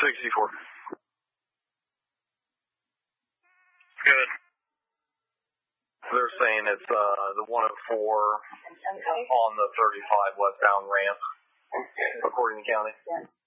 64. Good. They're saying it's the 104 on the 35 westbound ramp, according to county.